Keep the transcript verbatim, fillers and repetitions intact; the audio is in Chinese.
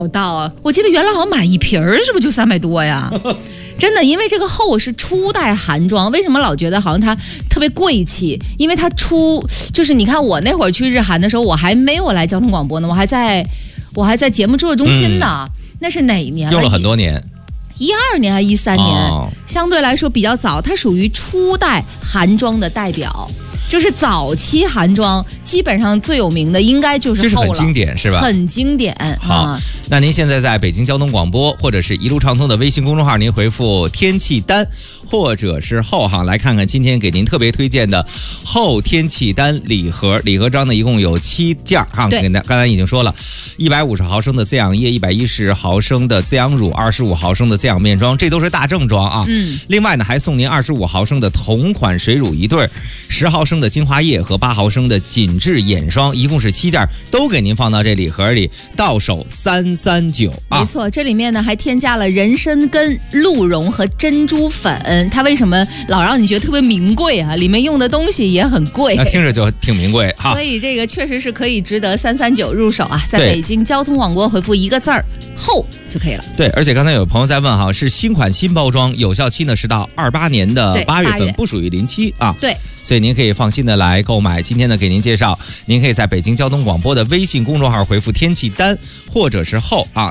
有到啊！我记得原来好像买一瓶儿是不是就三百多呀？真的，因为这个厚是初代韩装，为什么老觉得好像它特别贵气？因为它初就是你看我那会儿去日韩的时候，我还没有来交通广播呢，我还在我还在节目制作中心呢。嗯、那是哪年？ 用了很多年。 一二年还一三年、 哦， 相对来说比较早，它属于初代韩装的代表。就是早期韩装，基本上最有名的应该就是厚了， 这是很经典是吧？ 很经典。 好、 啊， 那您现在在北京交通广播或者是一路畅通的微信公众号，您回复天气单或者是厚哈，来看看今天给您特别推荐的厚天气单礼盒。礼盒装呢一共有七件哈，跟大刚才已经说了，一百五十毫升的滋养液，一百一十毫升的滋养乳，二十五毫升的滋养面霜，这都是大正装啊。 嗯。 另外呢，还送您二十五毫升的同款水乳一对，十毫升的精华液和八毫升的紧致眼霜，一共是七件，都给您放到这礼盒里，到手三三九啊。 没错，这里面呢还添加了人参根、鹿茸和珍珠粉。它为什么老让你觉得特别名贵啊？里面用的东西也很贵， 那听着就挺名贵哈。 所以这个确实是可以值得三三九入手啊。在北京交通广播回复一个字儿“厚”就可以了。 对，而且刚才有朋友在问哈，是新款新包装，有效期呢是到二八年的八月份，不属于临期啊。 对。 所以您可以放心的来购买。今天呢，给您介绍，您可以在北京交通广播的微信公众号回复天气单或者是厚啊。